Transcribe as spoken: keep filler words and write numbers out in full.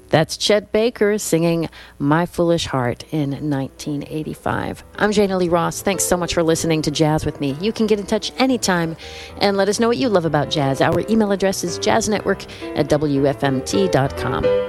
That's Chet Baker singing My Foolish Heart in nineteen eighty-five. I'm Jana Lee Ross. Thanks so much for listening to Jazz with me. You can get in touch anytime and let us know what you love about jazz. Our email address is jazznetwork at w f m t dot com.